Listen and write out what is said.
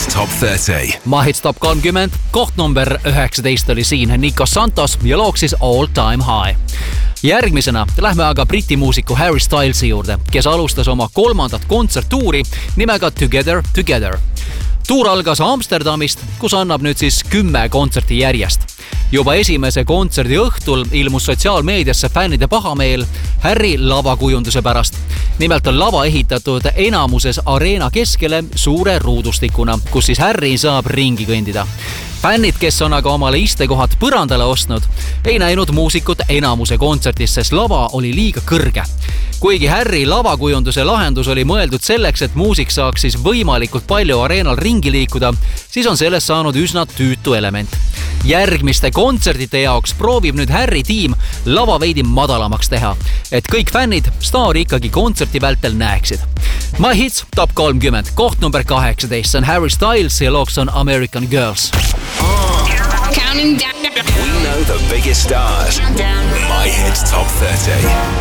Hits Top 30. My Hits Top 30, koht number 19 oli siin Nico Santos ja looks siis All Time High. Järgmisena lähme aga Briti muusiku Harry Stylesi juurde, kes alustas oma 3. kontserttuuri nimega Together Together. Tuur algas Amsterdamist, kus annab nüüd siis 10 kontserti järjest. Juba esimese kontserdi õhtul ilmus sotsiaalmeediasse fännide pahameel Harry lavakujunduse pärast. Nimelt on lava ehitatud enamuses areena keskele suure ruudustikuna, kus siis Harry saab ringi kõndida. Fännid, kes on aga omale istekohad põrandale ostnud, ei näinud muusikut enamuse kontsertis, sest lava oli liiga kõrge. Kuigi Harry lavakujunduse lahendus oli mõeldud selleks, et muusik saaks siis võimalikult palju areenal ringi liikuda, siis on sellest saanud üsna tüütu element. Järgmiste kontserdite jaoks proovib nüüd Harry tiim lava veidi madalamaks teha, et kõik fännid staari ikkagi kontserti vältel näeksid. My Hits Top 30, koht number 18 on Harry Styles ja looks on American Girls. Counting down. We know the biggest stars. My Hits Top 30.